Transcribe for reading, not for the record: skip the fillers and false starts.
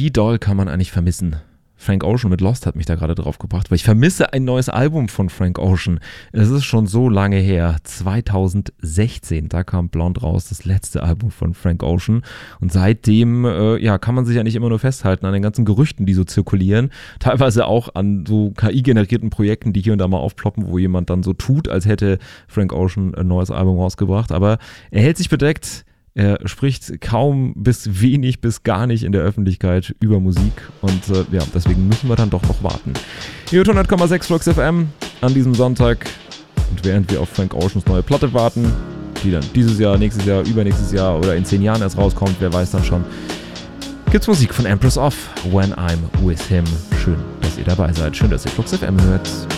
Wie doll kann man eigentlich vermissen? Frank Ocean mit Lost hat mich da gerade drauf gebracht, weil ich vermisse ein neues Album von Frank Ocean. Es ist schon so lange her, 2016, da kam Blonde raus, das letzte Album von Frank Ocean. Und seitdem kann man sich ja nicht immer nur festhalten an den ganzen Gerüchten, die so zirkulieren. Teilweise auch an so KI-generierten Projekten, die hier und da mal aufploppen, wo jemand dann so tut, als hätte Frank Ocean ein neues Album rausgebracht. Aber er hält sich bedeckt. Er spricht kaum bis wenig bis gar nicht in der Öffentlichkeit über Musik und deswegen müssen wir dann doch noch warten. Hier 100,6 Flux FM an diesem Sonntag und während wir auf Frank Oceans neue Platte warten, die dann dieses Jahr, nächstes Jahr, übernächstes Jahr oder in 10 Jahren erst rauskommt, wer weiß dann schon, gibt's Musik von Empress of When I'm With Him. Schön, dass ihr dabei seid, schön, dass ihr Flux FM hört.